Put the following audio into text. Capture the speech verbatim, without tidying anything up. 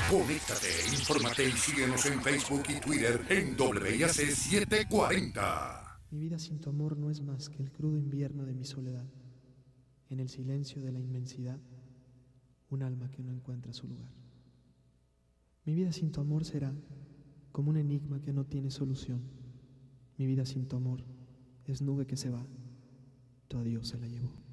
Conéctate, infórmate y síguenos en Facebook y Twitter en W I A C setecientos cuarenta. Mi vida sin tu amor no es más que el crudo invierno de mi soledad. En el silencio de la inmensidad, un alma que no encuentra su lugar. Mi vida sin tu amor será como un enigma que no tiene solución. Mi vida sin tu amor es nube que se va, tu adiós se la llevó.